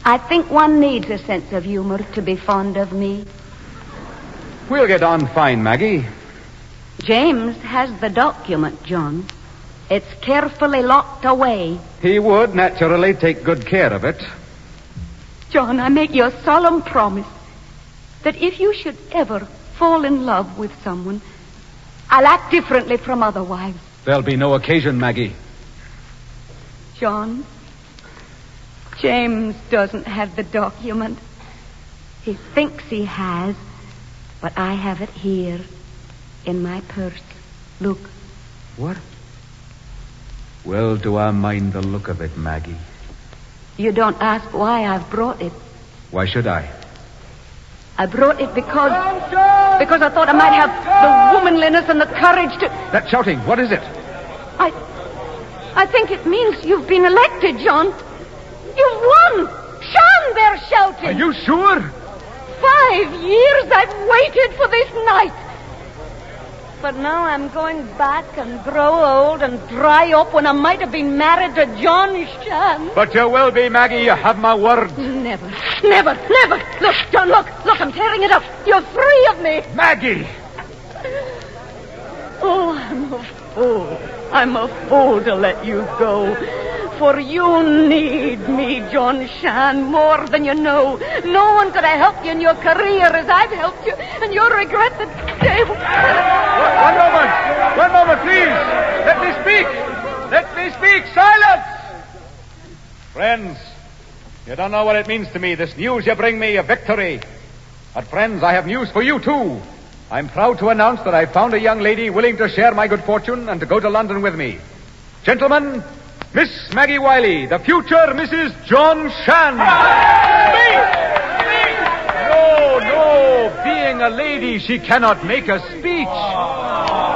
I think one needs a sense of humor to be fond of me. We'll get on fine, Maggie. James has the document, John. It's carefully locked away. He would, naturally, take good care of it. John, I make you a solemn promise that if you should ever fall in love with someone, I'll act differently from other wives. There'll be no occasion, Maggie. John, James doesn't have the document. He thinks he has, but I have it here in my purse. Look. What? Well, do I mind the look of it, Maggie? You don't ask why I've brought it. Why should I? I brought it because I thought I might have the womanliness and the courage to... That shouting, what is it? I think it means you've been elected, John. You've won! Sean, they're shouting! Are you sure? 5 years I've waited for this night. But now I'm going back and grow old and dry up when I might have been married to John Shan. But you will be, Maggie. You have my word. Never. Look, John, look, I'm tearing it up. You're free of me. Maggie! Oh, I'm a fool to let you go. For you need me, John Shan, more than you know. No one could have helped you in your career as I've helped you, and you'll regret the day... One moment, please. Let me speak. Silence! Friends, you don't know what it means to me, this news you bring me, a victory. But friends, I have news for you, too. I'm proud to announce that I found a young lady willing to share my good fortune and to go to London with me. Gentlemen, Miss Maggie Wiley, the future Mrs. John Shan. No. Being a lady, she cannot make a speech.